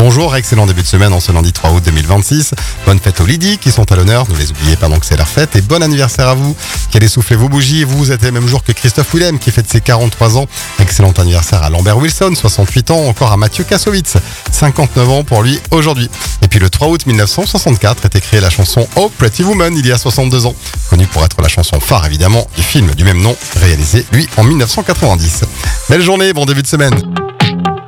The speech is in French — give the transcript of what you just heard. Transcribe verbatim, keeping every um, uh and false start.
Bonjour, excellent début de semaine en ce lundi trois août deux mille vingt-six. Bonne fête aux Lydie qui sont à l'honneur, ne les oubliez pas donc c'est leur fête. Et bon anniversaire à vous qui allez souffler vos bougies. Vous êtes le même jour que Christophe Willem qui fête ses quarante-trois ans. Excellent anniversaire à Lambert Wilson, soixante-huit ans. Encore à Mathieu Kassovitz, cinquante-neuf ans pour lui aujourd'hui. Et puis le trois août mille neuf cent soixante-quatre était créée la chanson Oh Pretty Woman il y a soixante-deux ans. Connue pour être la chanson phare évidemment du film du même nom, réalisé lui en mille neuf cent quatre-vingt-dix. Belle journée, bon début de semaine.